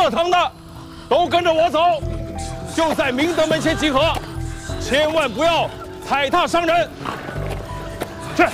喝汤的，都跟着我走，就在明德门前集合，千万不要踩踏伤人。是。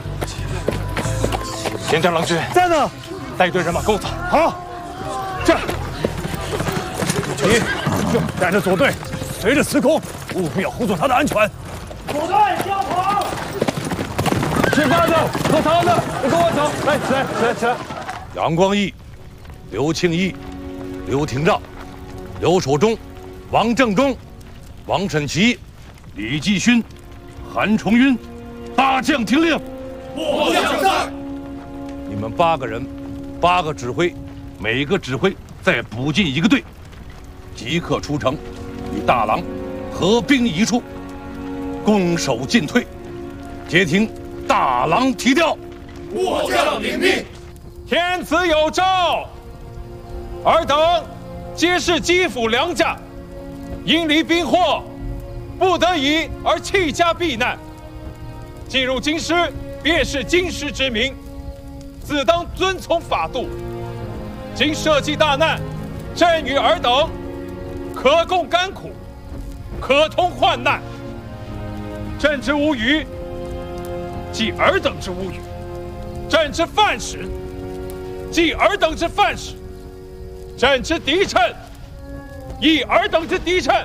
田战郎君在呢， 带队人马跟我走。 好，这。你就带着左队，随着司空，务必要护住他的安全。 左队不要跑！吃饭的、喝汤的，你跟我走，来，起来！ 杨光义、刘庆义、刘廷照、刘守忠、王正忠、王审琦、李继勋、韩崇云，8将听令。 末将在。 你们8个人，8个指挥，每个指挥再补进1个队，即刻出城，与大郎合兵一处，攻守进退，截停大郎提调。 末将领命。 天子有诏，尔等皆是基辅良将，因离兵祸，不得已而弃家避难，进入京师，便是京师之民，自当遵从法度。今社稷大难，朕与尔等可共甘苦，可通患难。朕之无虞，即尔等之无虞；朕之犯使，即尔等之犯使；朕之敌臣，亦尔等之敌臣。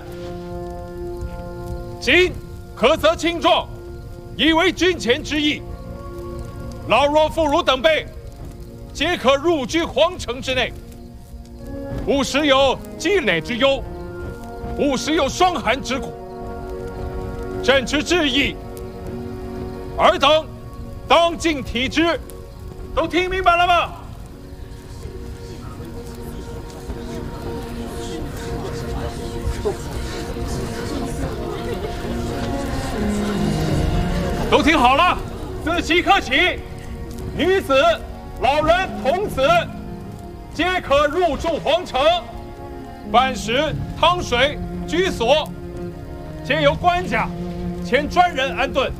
今可择轻壮，以为军前之意。老弱妇孺等辈，皆可入居皇城之内，勿使有积累之忧，勿使有霜寒之苦。朕之至意，尔等当尽体之。都听明白了吗？都听好了，自即刻起，女子、老人、童子皆可入住皇城，饭食、汤水、居所，皆由官家前专人安顿。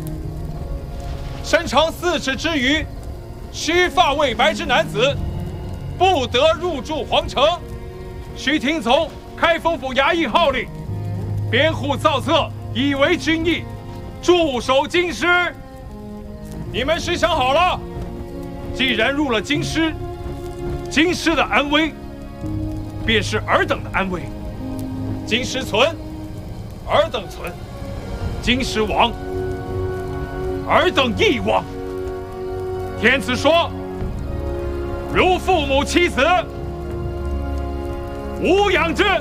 身长4尺之余，须发未白之男子，不得入住皇城，须听从开封府衙役号令，编户造册，以为军役，驻守京师。你们是想好了？既然入了京师，京师的安危，便是尔等的安危。京师存，尔等存；京师亡，尔等亦亡。天子说：如父母妻子，吾养之。